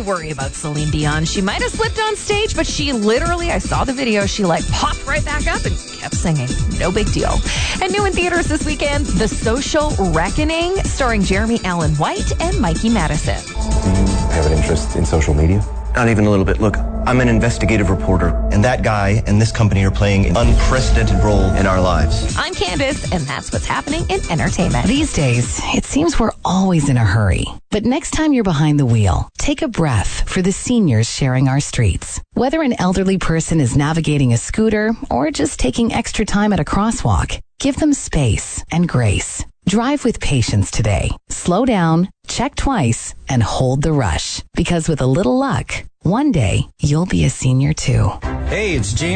worry about Celine Dion. She might have slipped on stage, but she literally, I saw the video, she popped right back up and kept singing. No big deal. And new in theaters this weekend, The Social Reckoning, starring Jeremy Allen White and Mikey Madison. Do you have an interest in social media? Not even a little bit. Look, I'm an investigative reporter, and that guy and this company are playing an unprecedented role in our lives. I'm Candace, and that's what's happening in entertainment. These days, it seems we're always in a hurry. But next time you're behind the wheel, take a breath for the seniors sharing our streets. Whether an elderly person is navigating a scooter or just taking extra time at a crosswalk, give them space and grace. Drive with patience today. Slow down, check twice, and hold the rush. Because with a little luck, one day you'll be a senior too. Hey, it's James.